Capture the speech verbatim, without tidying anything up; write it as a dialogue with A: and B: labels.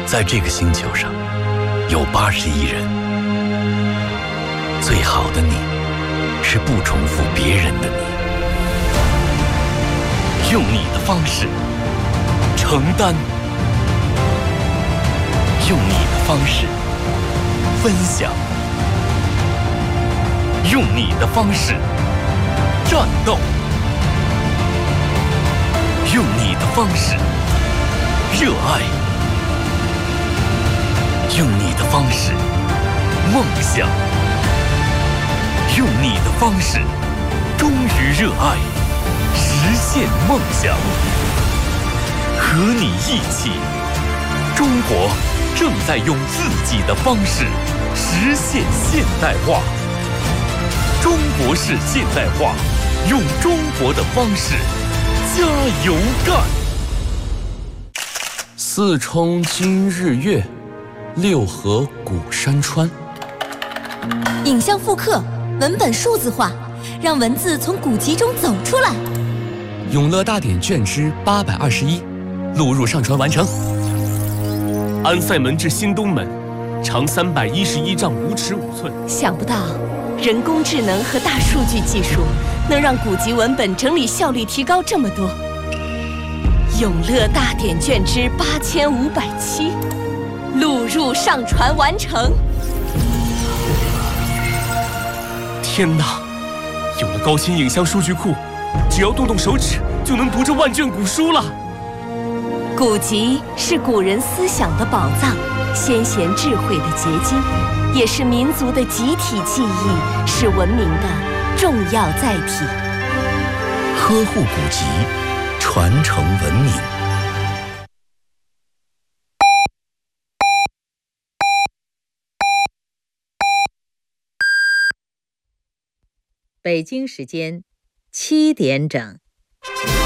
A: 在这个星球上，有八十亿人。最好的你，是不重复别人的你。用你的方式承担，用你的方式分享，用你的方式战斗，用你的方式热爱，用你的方式梦想，用你的方式忠于热爱，实现梦想。和你一起，中国正在用自己的方式实现现代化。中国式现代化，用中国的方式加油干！
B: 四冲今日月，六合古山川。
C: 影像复刻，文本数字化，让文字从古籍中走出来。
B: 永乐大典卷之八百二十一，录入上传完成。
D: 安塞门至新东门，长三百一十一丈五尺五寸。
C: 想不到，人工智能和大数据技术能让古籍文本整理效率提高这么多。永乐大典卷之八千五百七，录入上传完成。
D: 天哪！有了高清影像数据库，只要动动手指就能读这万卷古书了。
C: 古籍是古人思想的宝藏，先贤智慧的结晶，也是民族的集体记忆，是文明的重要载体。
A: 呵护古籍，传承文明。
E: 北京时间七点整。